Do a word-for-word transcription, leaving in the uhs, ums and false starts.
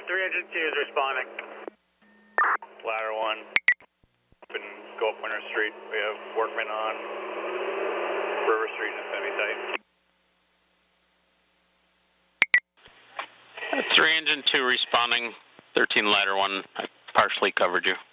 three engine two is responding. Ladder one, up in Gulf Winter Street. We have workmen on River Street. It's going to be tight. three engine two responding. thirteen ladder one. I partially covered you.